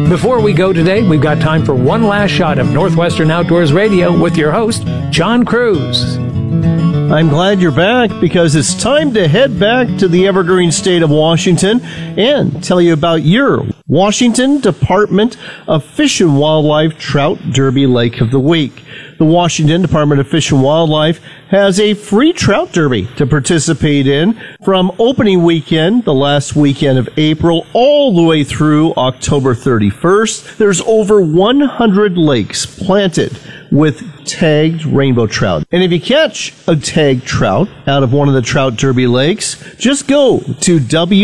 Before we go today, we've got time for one last shot of Northwestern Outdoors Radio with your host, John Cruz. I'm glad you're back because it's time to head back to the evergreen state of Washington and tell you about your Washington Department of Fish and Wildlife Trout Derby Lake of the Week. The Washington Department of Fish and Wildlife has a free trout derby to participate in from opening weekend, the last weekend of April, all the way through October 31st. There's over 100 lakes planted with tagged rainbow trout. And if you catch a tagged trout out of one of the trout derby lakes, just go to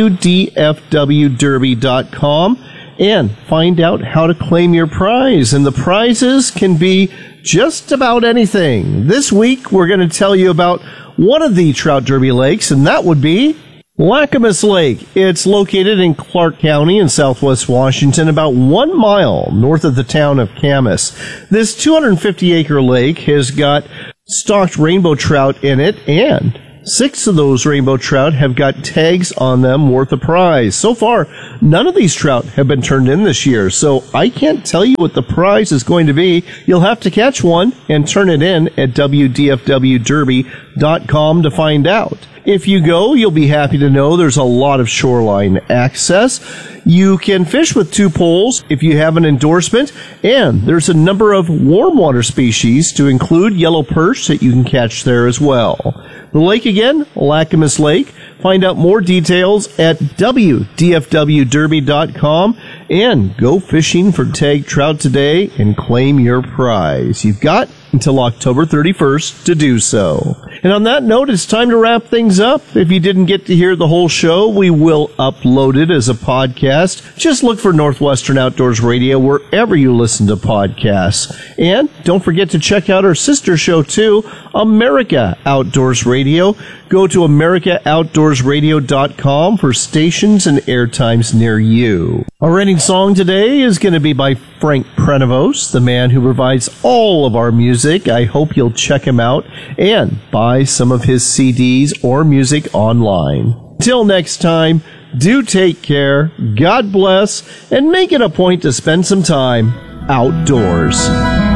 WDFWderby.com and find out how to claim your prize. And the prizes can be just about anything. This week, we're going to tell you about one of the trout derby lakes, and that would be Lacamas Lake. It's located in Clark County in southwest Washington, about 1 mile north of the town of Camas. This 250-acre lake has got stocked rainbow trout in it, and 6 of those rainbow trout have got tags on them worth a prize. So far, none of these trout have been turned in this year, so I can't tell you what the prize is going to be. You'll have to catch one and turn it in at WDFWderby.com to find out. If you go, you'll be happy to know there's a lot of shoreline access. You can fish with 2 poles if you have an endorsement, and there's a number of warm water species to include yellow perch that you can catch there as well. The lake again, Lacamas Lake. Find out more details at WDFWderby.com and go fishing for tagged trout today and claim your prize. You've got until October 31st to do so. And on that note, it's time to wrap things up. If you didn't get to hear the whole show, we will upload it as a podcast. Just look for Northwestern Outdoors Radio wherever you listen to podcasts. And don't forget to check out our sister show too, America Outdoors Radio. Go to AmericaOutdoorsRadio.com for stations and airtimes near you. Our ending song today is going to be by Frank Prenevos, the man who provides all of our music. I hope you'll check him out and buy some of his CDs or music online. Until next time, do take care, God bless, and make it a point to spend some time outdoors.